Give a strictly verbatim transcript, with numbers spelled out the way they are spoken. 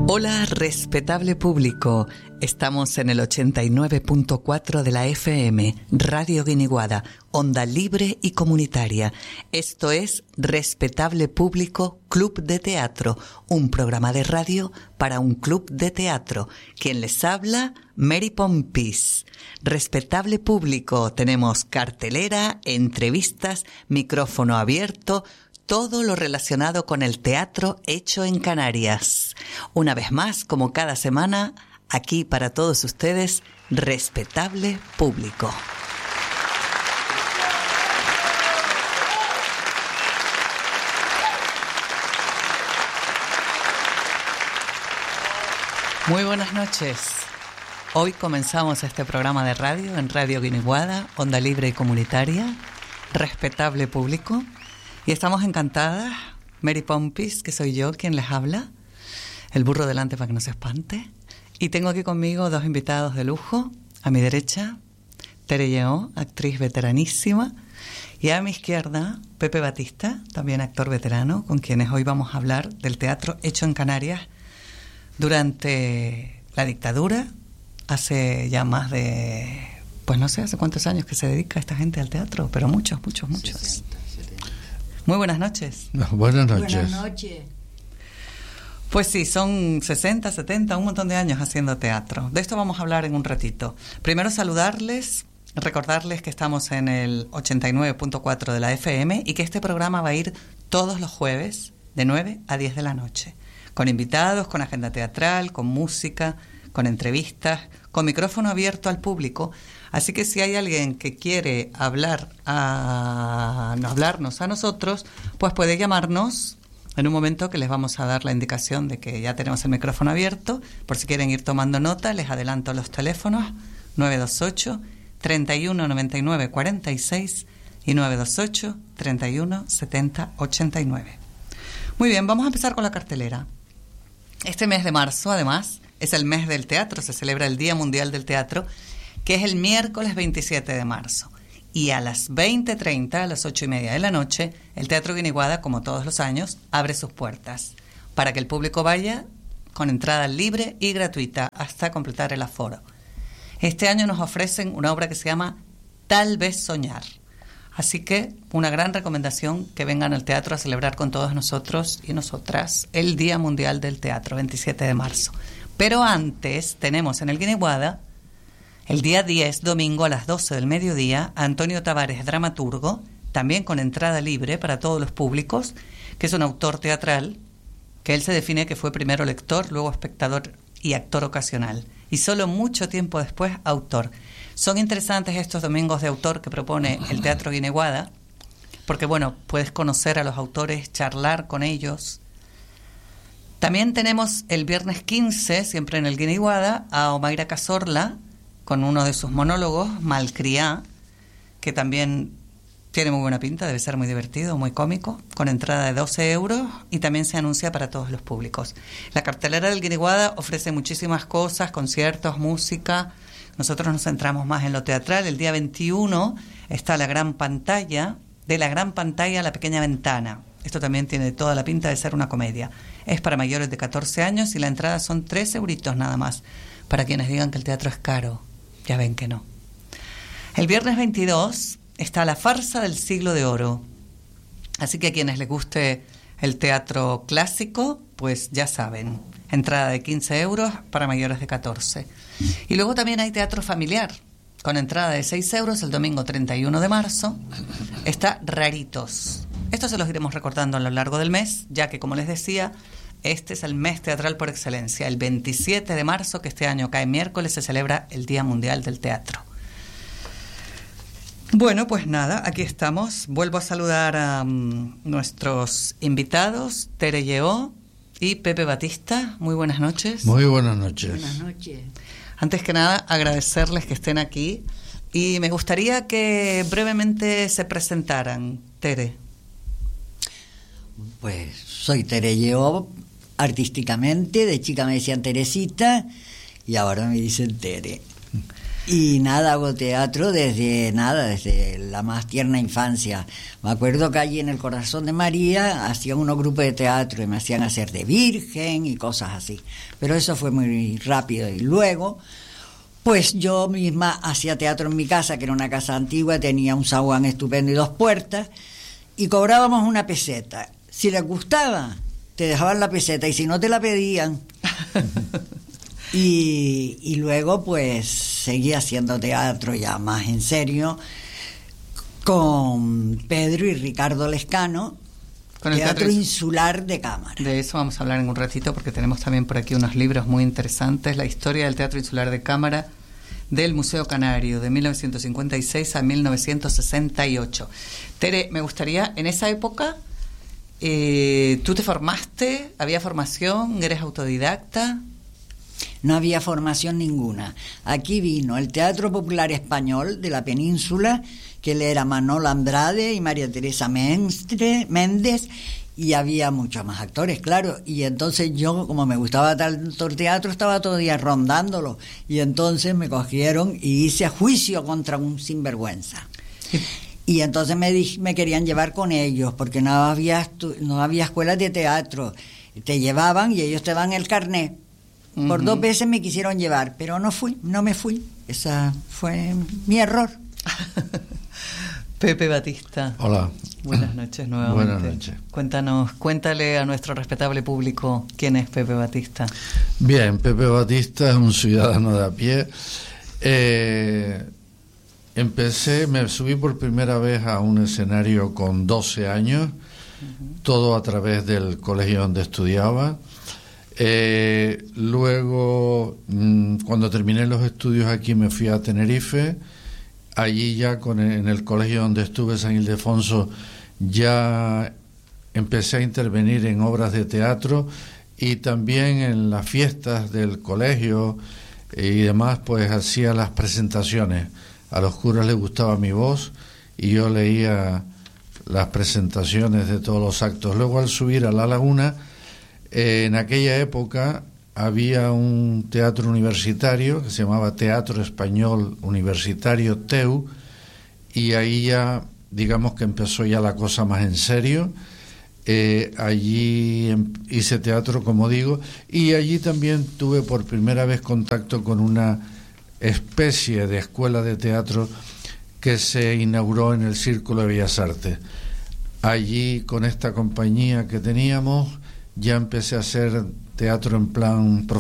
Hola, respetable público. Estamos en el ochenta y nueve punto cuatro de la F M, Radio Guiniguada, onda libre y comunitaria. Esto es Respetable Público Club de Teatro, un programa de radio para un club de teatro. Quien les habla, Mary Pompis. Respetable público, tenemos cartelera, entrevistas, micrófono abierto, todo lo relacionado con el teatro hecho en Canarias. Una vez más, como cada semana, aquí para todos ustedes, Respetable Público. Muy buenas noches. Hoy comenzamos este programa de radio en Radio Guiniguada, onda libre y comunitaria, Respetable Público. Y estamos encantadas, Mary Pompis, que soy yo quien les habla, el burro delante para que no se espante. Y tengo aquí conmigo dos invitados de lujo. A mi derecha, Tere Lleó, actriz veteranísima. Y a mi izquierda, Pepe Batista, también actor veterano, con quienes hoy vamos a hablar del teatro hecho en Canarias durante la dictadura. Hace ya más de, pues no sé, hace cuántos años que se dedica esta gente al teatro, pero muchos, muchos, muchos. sesenta. Muy buenas noches. Buenas noches. Buenas noches. Pues sí, son sesenta, setenta, un montón de años haciendo teatro. De esto vamos a hablar en un ratito. Primero saludarles, recordarles que estamos en el ochenta y nueve punto cuatro de la F M y que este programa va a ir todos los jueves de nueve a diez de la noche. Con invitados, con agenda teatral, con música, con entrevistas, con micrófono abierto al público. Así que si hay alguien que quiere hablar a, no, hablarnos a nosotros, pues puede llamarnos en un momento que les vamos a dar la indicación de que ya tenemos el micrófono abierto. Por si quieren ir tomando nota, les adelanto los teléfonos nueve dos ocho, treinta y uno, noventa y nueve, cuarenta y seis y nueve dos ocho, treinta y uno, setenta, ochenta y nueve. Muy bien, vamos a empezar con la cartelera. Este mes de marzo, además, es el mes del teatro, se celebra el Día Mundial del Teatro, que es el miércoles veintisiete de marzo. Y a las veinte treinta, a las ocho y media de la noche, el Teatro Guiniguada, como todos los años, abre sus puertas para que el público vaya con entrada libre y gratuita hasta completar el aforo. Este año nos ofrecen una obra que se llama Tal vez soñar. Así que una gran recomendación que vengan al teatro a celebrar con todos nosotros y nosotras el Día Mundial del Teatro, veintisiete de marzo. Pero antes tenemos en el Guiniguada, el día diez, domingo a las doce del mediodía, a Antonio Tavares, dramaturgo, también con entrada libre para todos los públicos, que es un autor teatral, que él se define que fue primero lector, luego espectador y actor ocasional, y solo mucho tiempo después autor. Son interesantes estos domingos de autor que propone el Teatro Guiniguada, porque bueno, puedes conocer a los autores, charlar con ellos. También tenemos el viernes quince, siempre en el Guiniguada, a Omaira Cazorla, con uno de sus monólogos, Malcriá, que también tiene muy buena pinta, debe ser muy divertido, muy cómico, con entrada de doce euros y también se anuncia para todos los públicos. La cartelera del Guiniguada ofrece muchísimas cosas, conciertos, música. Nosotros nos centramos más en lo teatral. El día veintiuno está la gran pantalla, de la gran pantalla a la pequeña ventana. Esto también tiene toda la pinta de ser una comedia. Es para mayores de catorce años y la entrada son tres euritos nada más, para quienes digan que el teatro es caro. Ya ven que no. El viernes veintidós está La farsa del siglo de oro. Así que a quienes les guste el teatro clásico, pues ya saben, entrada de quince euros para mayores de catorce. Y luego también hay teatro familiar, con entrada de seis euros el domingo treinta y uno de marzo. Está Raritos. Esto se los iremos recordando a lo largo del mes, ya que, como les decía, este es el mes teatral por excelencia. El veintisiete de marzo, que este año cae miércoles, se celebra el Día Mundial del Teatro. Bueno, pues nada, aquí estamos. Vuelvo a saludar a um, nuestros invitados, Tere Lleó y Pepe Batista. Muy buenas noches. Muy buenas noches. Buenas noches. Antes que nada, agradecerles que estén aquí. Y me gustaría que brevemente se presentaran. Tere. Pues soy Tere Lleó, artísticamente, de chica me decían Teresita y ahora me dicen Tere. Y nada, hago teatro desde nada, desde la más tierna infancia. Me acuerdo que allí en el Corazón de María hacían unos grupos de teatro y me hacían hacer de virgen y cosas así. Pero eso fue muy rápido. Y luego, pues yo misma hacía teatro en mi casa, que era una casa antigua, tenía un zaguán estupendo y dos puertas, y cobrábamos una peseta. Si les gustaba, te dejaban la peseta, y si no te la pedían... Y, y luego pues seguí haciendo teatro ya más en serio con Pedro y Ricardo Lescano, con el teatro, teatro insular de cámara. De eso vamos a hablar en un ratito porque tenemos también por aquí unos libros muy interesantes, la historia del teatro insular de cámara del Museo Canario de mil novecientos cincuenta y seis a mil novecientos sesenta y ocho. Tere, me gustaría, en esa época, eh, ¿tú te formaste? ¿Había formación? ¿Eres autodidacta? No había formación ninguna. Aquí vino el Teatro Popular Español de la península, que él era Manolo Andrade y María Teresa Menstre, Méndez, y había muchos más actores, claro. Y entonces yo, como me gustaba tanto el teatro, estaba todo el día rondándolo. Y entonces me cogieron y hice juicio contra un sinvergüenza. Sí. Y entonces me, di, me querían llevar con ellos, porque no había, no había escuelas de teatro. Te llevaban y ellos te dan el carnet. Por uh-huh. dos veces me quisieron llevar, pero no fui, no me fui. Ese fue mi error. Pepe Batista. Hola. Buenas noches nuevamente. Buenas noches. Cuéntanos, cuéntale a nuestro respetable público quién es Pepe Batista. Bien, Pepe Batista es un ciudadano de a pie. Eh, empecé, me subí por primera vez a un escenario con doce años, uh-huh. todo a través del colegio donde estudiaba. Eh, luego, mmm, cuando terminé los estudios aquí, me fui a Tenerife. Allí ya con el, en el colegio donde estuve, San Ildefonso, ya empecé a intervenir en obras de teatro y también en las fiestas del colegio y demás, pues hacía las presentaciones. A los curas les gustaba mi voz y yo leía las presentaciones de todos los actos. Luego, al subir a La Laguna, Eh, en aquella época había un teatro universitario que se llamaba Teatro Español Universitario T E U, y ahí ya, digamos que empezó ya la cosa más en serio. Eh, allí hice teatro, como digo, y allí también tuve por primera vez contacto con una especie de escuela de teatro que se inauguró en el Círculo de Bellas Artes. Allí, con esta compañía que teníamos, ya empecé a hacer teatro en plan